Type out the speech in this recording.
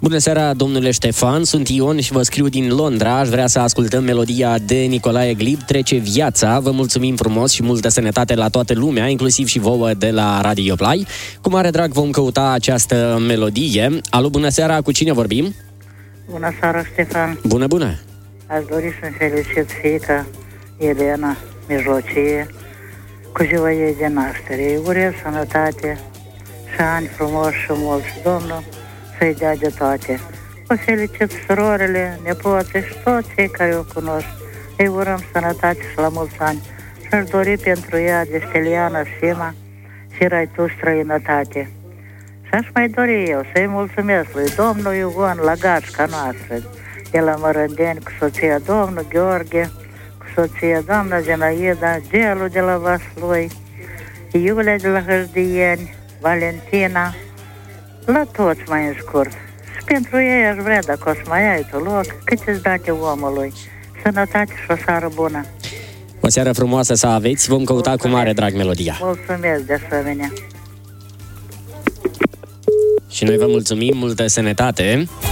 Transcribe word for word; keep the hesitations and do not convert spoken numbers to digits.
Bună seara, domnule Ștefan, sunt Ion și vă scriu din Londra. Aș vrea să ascultăm melodia de Nicolae Glib, Trece viața. Vă mulțumim frumos și multă sănătate la toată lumea, inclusiv și vouă de la Radio Play. Cu mare drag vom căuta această melodie. Alo, bună seara, cu cine vorbim? Bună seara, Ștefan. Bună, bună. Aș dori să-mi felicit fiica Elena, mijlocie, cu ziua ei de naștere. Îi urez sănătate și ani frumoși și mulți. Domnul să-i dea de toate. O felicit surorile, nepoții și toți cei care o cunosc. Îi urăm sănătate și la mulți ani. Și-aș dori pentru ea de Steliana Sima și rai tu străinătate. Și aș mai dori eu să-i mulțumesc lui domnul Iugon la gașca noastră de la Mărândeni, cu soția domnul Gheorghe, cu soția doamna Zenaida, Gelu de la Vaslui, Iulia de la Hârdieni, Valentina, la toți mai în scurt. Și pentru ei aș vrea, dacă o să mai ai tu loc, cât îți date omului. Sănătate și o seară bună. O seară frumoasă să aveți, vom căuta Mulțumesc. Cu mare drag melodia. Mulțumesc de asemenea. Și noi vă mulțumim, multă sănătate.